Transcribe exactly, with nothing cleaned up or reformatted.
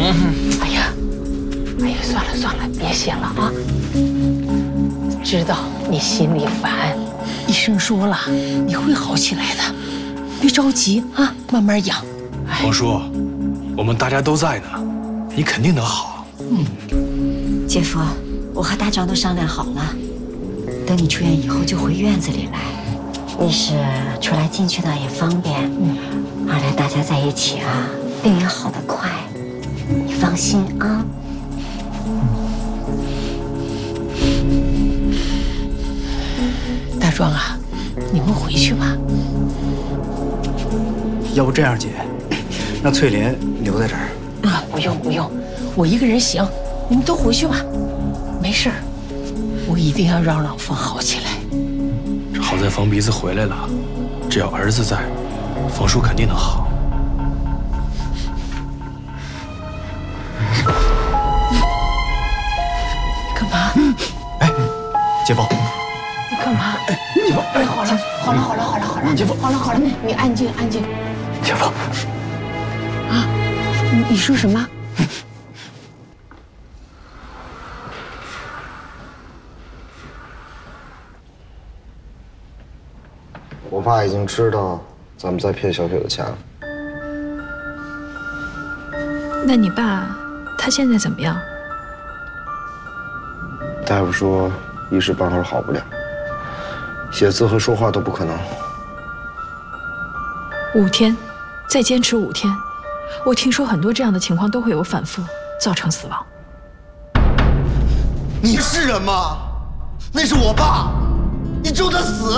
哎呀，哎呀，算了算了，别写了啊！知道你心里烦，医生说了，你会好起来的，别着急啊，慢慢养。 王叔，我们大家都在呢，你肯定能好。 嗯，姐夫，我和大壮都商量好了，等你出院以后就回院子里来。一是出来进去呢也方便，嗯，二来大家在一起啊，病也好得快。你放心啊。 大壮啊，你们回去吧。 要不这样，姐，让翠莲留在这儿。 啊，不用不用，我一个人行，你们都回去吧，没事儿。我一定要让老冯好起来。 这好在冯鼻子回来了，只要儿子在，冯叔肯定能好。 你干嘛？ 哎，姐夫。 你干嘛？姐夫，哎，好了，好了，好了，好了，好了，姐夫，好了，好了，你安静，安静。 姐夫， 啊，你你说什么？ 我爸已经知道咱们在骗小雪的钱了。 那你爸他现在怎么样？ 大夫说一时半会儿好不了，写字和说话都不可能。 五天，再坚持五天。我听说很多这样的情况都会有反复，造成死亡。 你是人吗？那是我爸，你咒他死！